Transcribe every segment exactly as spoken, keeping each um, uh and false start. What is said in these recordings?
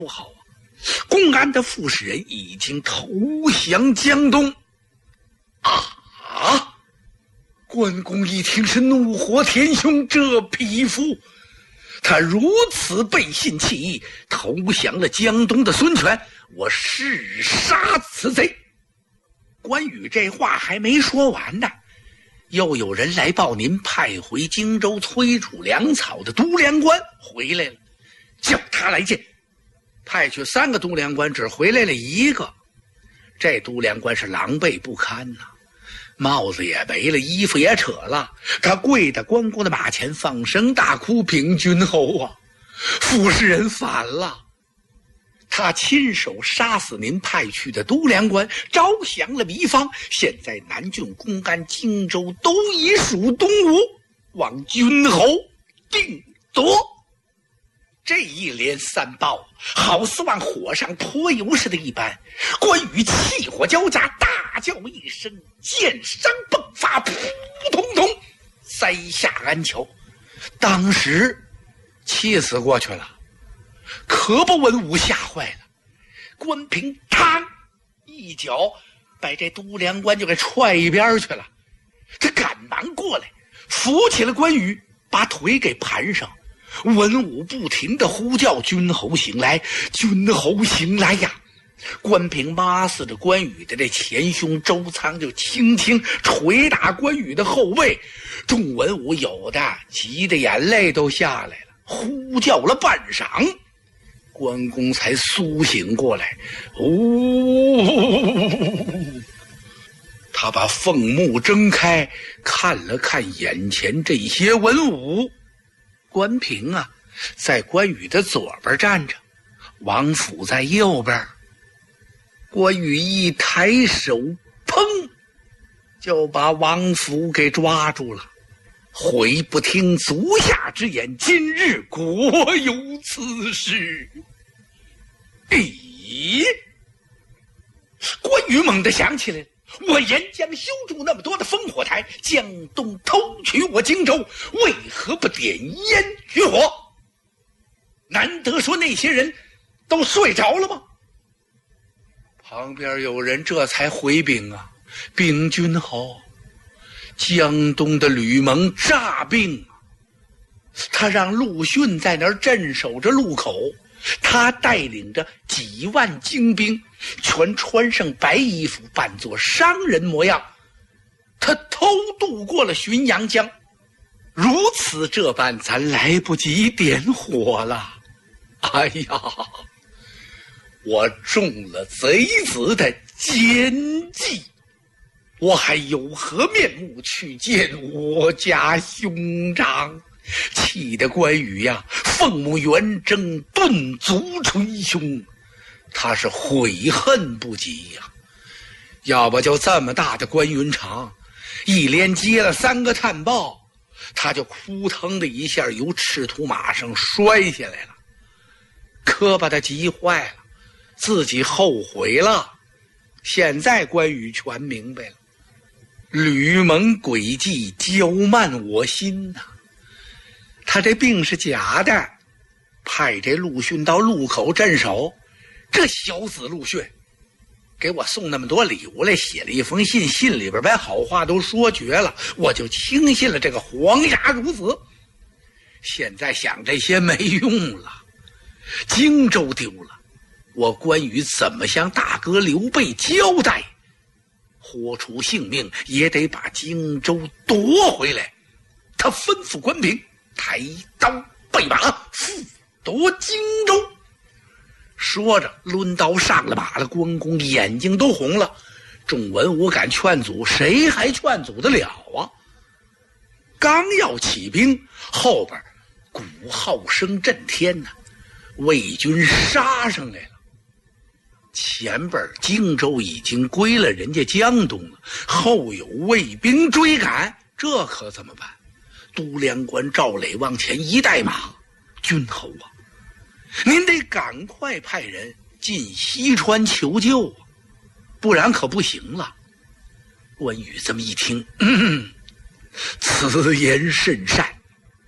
不好啊！公安的副使人已经投降江东。啊！关公一听是怒火填胸，这匹夫，他如此背信弃义，投降了江东的孙权，我誓杀此贼！关羽这话还没说完呢，又有人来报，您派回荆州催储粮草的督粮官回来了，叫他来见。派去三个督粮官，只回来了一个。这督粮官是狼狈不堪呐、啊，帽子也没了，衣服也扯了，他跪在关公的马前，放声大哭：“禀君侯啊，傅士仁反了！他亲手杀死您派去的督粮官，招降了糜芳。现在南郡、公安、荆州都已属东吴，望君侯定夺。”这一连三报，好似往火上泼油似的一般。关羽气火交加，大叫一声，剑伤迸发，扑通通栽下鞍桥。当时气死过去了，可把文武吓坏了。关平嘡一脚把这督粮官就给踹一边去了。他赶忙过来扶起了关羽，把腿给盘上。文武不停地呼叫：“君侯醒来，君侯醒来呀！”关平抹死着关羽的这前胸，周仓就轻轻捶打关羽的后背。众文武有的急得眼泪都下来了，呼叫了半晌，关公才苏醒过来。呜！他把凤目睁开，看了看眼前这些文武。关平啊，在关羽的左边站着，王府在右边。关羽一抬手，砰，就把王府给抓住了。悔不听足下之言，今日果有此事。咦，关羽猛地想起来了，我沿江修筑那么多的烽火台，江东偷取我荆州，为何不点烟取火？难得说那些人都睡着了吗？旁边有人这才回禀啊：“禀君侯，江东的吕蒙诈病，他让陆逊在那儿镇守着路口，他带领着几万精兵，全穿上白衣服，扮作商人模样，他偷渡过了浔阳江。如此这般，咱来不及点火了。哎呀，我中了贼子的奸计，我还有何面目去见我家兄长？”气得关羽呀，凤目圆睁，顿足捶胸，他是悔恨不及呀。要不就这么大的关云长，一连接了三个探报，他就扑腾的一下由赤兔马上摔下来了，可把他急坏了，自己后悔了。现在关羽全明白了，吕蒙诡计骄慢我心呐、啊。他这病是假的，派这陆逊到路口镇守。这小子陆逊给我送那么多礼物来，写了一封信，信里边把好话都说绝了，我就轻信了这个黄牙孺子。现在想这些没用了，荆州丢了，我关羽怎么向大哥刘备交代？豁出性命也得把荆州夺回来。他吩咐关平抬刀备马，复夺荆州。说着抡刀上了马了，关公眼睛都红了。众文武敢劝阻，谁还劝阻得了啊？刚要起兵，后边鼓号声震天呐、啊，魏军杀上来了。前边荆州已经归了人家江东了，后有魏兵追赶，这可怎么办？督粮官赵磊往前一带马：“君侯啊，您得赶快派人进西川求救啊，不然可不行了。”关羽这么一听，嗯，此言甚善，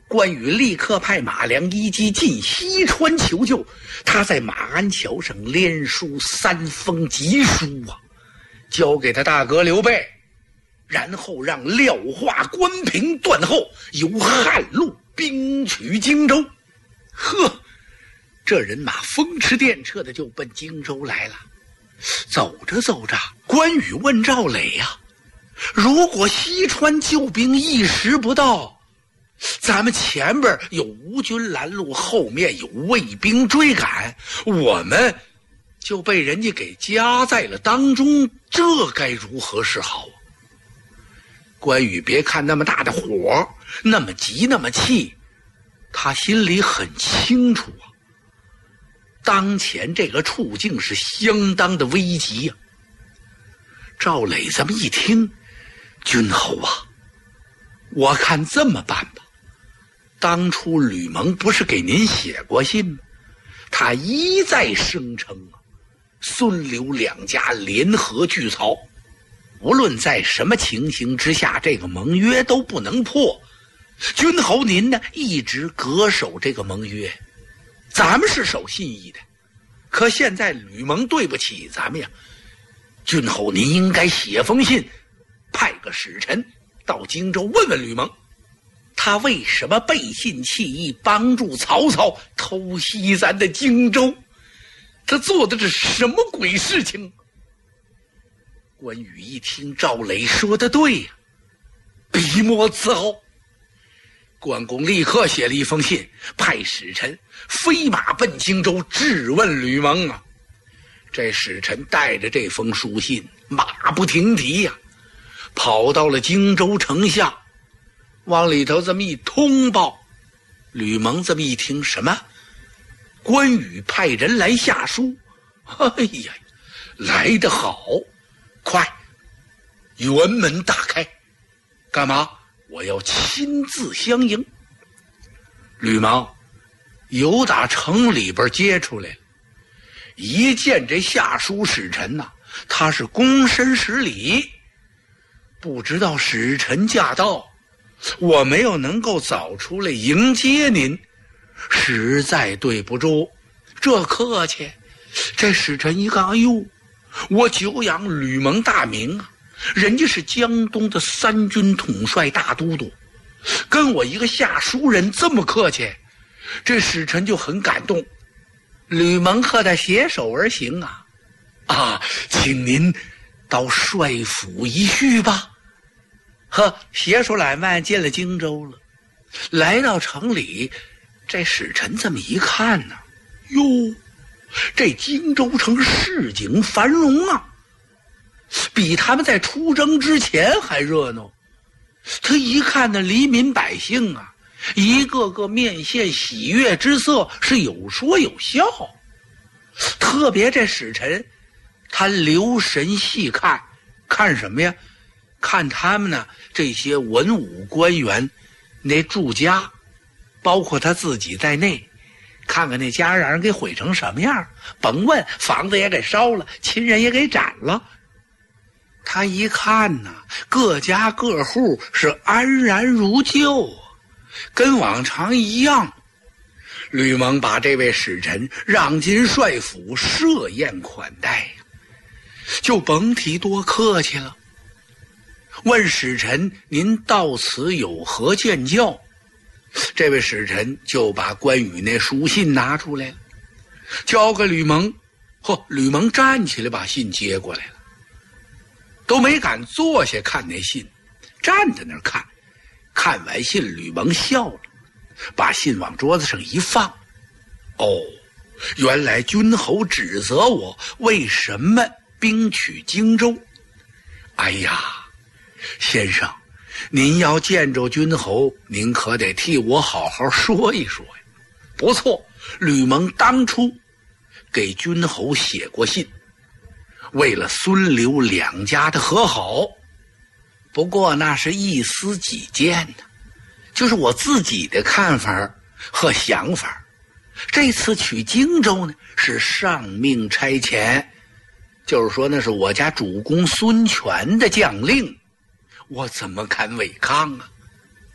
关羽立刻派马良一击进西川求救。他在马鞍桥上连书三封急书啊，交给他大哥刘备，然后让廖化、关平断后，由汉路兵取荆州。呵，这人马风驰电掣的就奔荆州来了。走着走着，关羽问赵磊呀、啊：“如果西川救兵一时不到，咱们前边有吴军拦路，后面有魏兵追赶，我们就被人家给夹在了当中，这该如何是好啊？”关羽别看那么大的火，那么急那么气，他心里很清楚啊，当前这个处境是相当的危急呀、啊。赵磊这么一听，君侯啊，我看这么办吧，当初吕蒙不是给您写过信吗？他一再声称啊，孙刘两家联合拒曹，无论在什么情形之下，这个盟约都不能破。君侯您呢，一直恪守这个盟约，咱们是守信义的。可现在吕蒙对不起咱们呀，君侯您应该写封信，派个使臣到荆州问问吕蒙，他为什么背信弃义，帮助曹操偷袭咱的荆州？他做的这什么鬼事情？关羽一听赵磊说的对呀、啊，笔墨伺候。关公立刻写了一封信，派使臣飞马奔荆州质问吕蒙啊。这使臣带着这封书信，马不停蹄呀、啊，跑到了荆州城下，往里头这么一通报。吕蒙这么一听，什么？关羽派人来下书？哎呀，来得好！快，辕门打开！干嘛？我要亲自相迎。吕蒙由打城里边接出来了，一见这下书使臣呐、啊，他是躬身施礼，不知道使臣驾到，我没有能够早出来迎接您，实在对不住。这客气。这使臣一看，哎呦，我久仰吕蒙大名啊，人家是江东的三军统帅大都督，跟我一个下书人这么客气，这使臣就很感动。吕蒙和他携手而行啊，啊，请您到帅府一叙吧。呵，携手两万进了荆州了，来到城里，这使臣这么一看呢、啊，哟，这荆州城市井繁荣啊，比他们在出征之前还热闹。他一看那黎民百姓啊，一个个面现喜悦之色，是有说有笑。特别这使臣，他留神细看，看什么呀？看他们呢这些文武官员那住家，包括他自己在内，看看那家让人给毁成什么样，甭问，房子也给烧了，亲人也给斩了。他一看呢，各家各户是安然如旧，跟往常一样。吕蒙把这位使臣让进帅府设宴款待，就甭提多客气了。问使臣您到此有何见教？这位使臣就把关羽那书信拿出来了，交给吕蒙。嚯，吕蒙站起来把信接过来了，都没敢坐下看那信，站在那儿看。看完信，吕蒙笑了，把信往桌子上一放。哦，原来君侯指责我为什么兵取荆州。哎呀，先生，您要见着君侯，您可得替我好好说一说呀。不错，吕蒙当初给君侯写过信，为了孙刘两家的和好，不过那是一私己见的，就是我自己的看法和想法。这次取荆州呢，是上命差遣，就是说那是我家主公孙权的将令，我怎么敢违抗啊？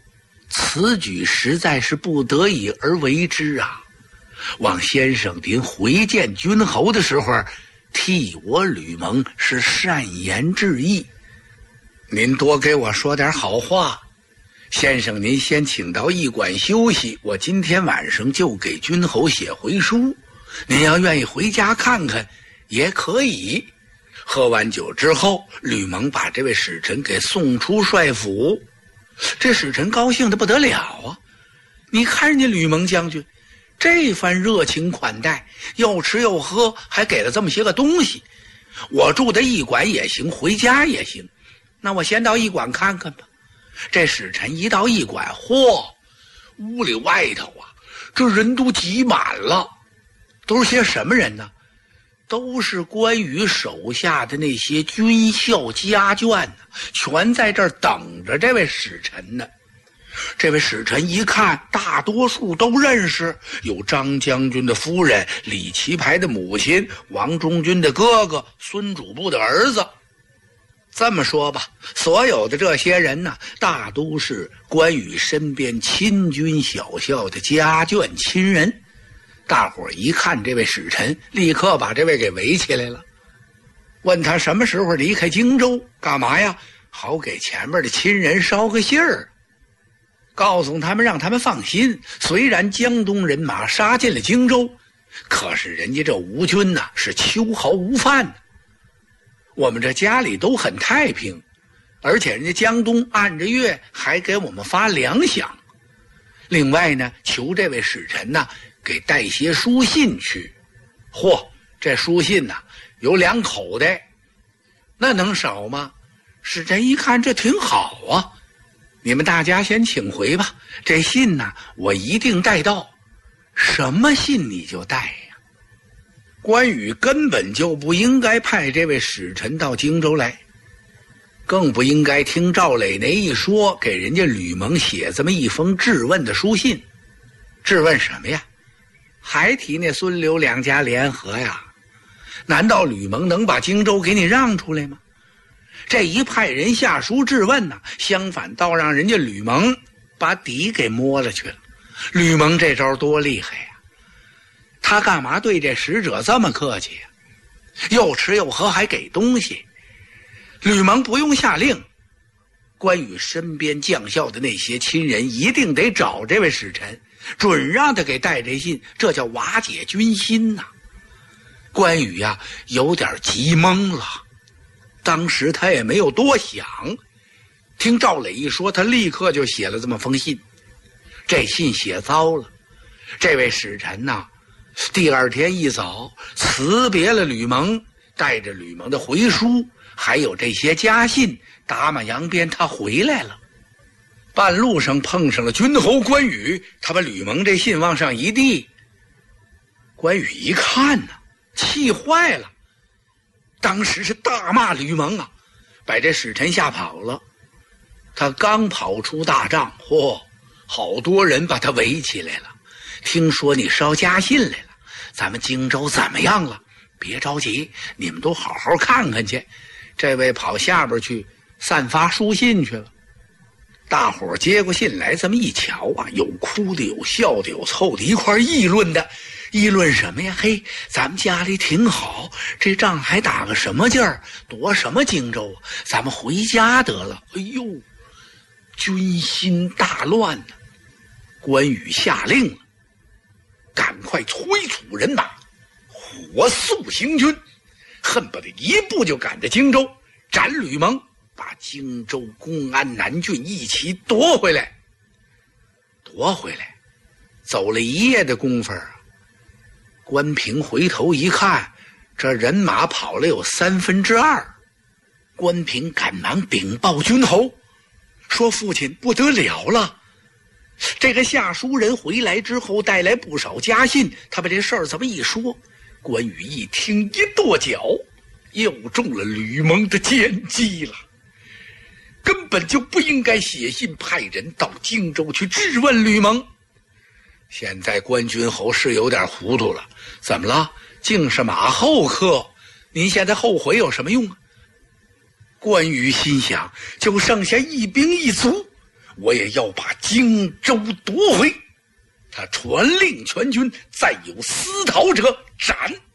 此举实在是不得已而为之啊！望先生您回见君侯的时候，替我吕蒙是善言致意。您多给我说点好话。先生您先请到驿馆休息，我今天晚上就给君侯写回书。您要愿意回家看看也可以。喝完酒之后，吕蒙把这位使臣给送出帅府。这使臣高兴得不得了啊！你看人家吕蒙将军这番热情款待，又吃又喝，还给了这么些个东西。我住的驿馆也行，回家也行，那我先到驿馆看看吧。这使臣一到驿馆，嚯，屋里外头啊，这人都挤满了。都是些什么人呢？都是关羽手下的那些军校家眷呢，全在这儿等着这位使臣呢。这位使臣一看，大多数都认识，有张将军的夫人，李奇牌的母亲，王中军的哥哥，孙主簿的儿子。这么说吧，所有的这些人呢，大都是关羽身边亲军小校的家眷亲人。大伙儿一看这位使臣，立刻把这位给围起来了，问他什么时候离开荆州，干嘛呀？好给前面的亲人捎个信儿，告诉他们，让他们放心，虽然江东人马杀进了荆州，可是人家这吴军呐是秋毫无犯的，我们这家里都很太平，而且人家江东按着月还给我们发粮饷。另外呢，求这位使臣呐给带些书信去。嚯，这书信呐有两口袋，那能少吗？使臣一看这挺好啊，你们大家先请回吧，这信呐我一定带到。什么信你就带呀？关羽根本就不应该派这位使臣到荆州来，更不应该听赵磊那一说，给人家吕蒙写这么一封质问的书信。质问什么呀？还提那孙刘两家联合呀？难道吕蒙能把荆州给你让出来吗？这一派人下书质问呢，相反倒让人家吕蒙把底给摸了去了。吕蒙这招多厉害呀！他干嘛对这使者这么客气呀？又吃又喝还给东西。吕蒙不用下令，关羽身边将校的那些亲人一定得找这位使臣，准让他给带这信，这叫瓦解军心呐。关羽呀、啊、有点急懵了，当时他也没有多想，听赵磊一说，他立刻就写了这么封信。这信写糟了，这位使臣呐、啊、第二天一早辞别了吕蒙，带着吕蒙的回书还有这些家信，打马扬鞭他回来了。半路上碰上了军侯关羽，他把吕蒙这信往上一递。关羽一看呢、啊、气坏了，当时是大骂吕蒙啊，把这使臣吓跑了。他刚跑出大帐，嚯，好多人把他围起来了。听说你捎家信来了，咱们荆州怎么样了？别着急，你们都好好看看去。这位跑下边去散发书信去了。大伙儿接过信来，这么一瞧啊，有哭的，有笑的，有凑的一块议论的。议论什么呀？嘿，咱们家里挺好，这仗还打个什么劲儿，夺什么荆州啊？咱们回家得了。哎呦，军心大乱呢、啊！关羽下令了，赶快催促人马，火速行军，恨不得一步就赶到荆州，斩吕蒙，把荆州、公安、南郡一起夺回来。夺回来，走了一夜的功夫啊，关平回头一看，这人马跑了有三分之二。关平赶忙禀报军侯，说父亲不得了了，这个下书人回来之后带来不少家信，他把这事儿这么一说，关羽一听一跺脚，又中了吕蒙的奸计了，根本就不应该写信派人到荆州去质问吕蒙。现在关军侯是有点糊涂了，怎么了？竟是马后客，您现在后悔有什么用啊？关羽心想，就剩下一兵一卒， 我也要把荆州夺回。他传令全军，再有私逃者斩。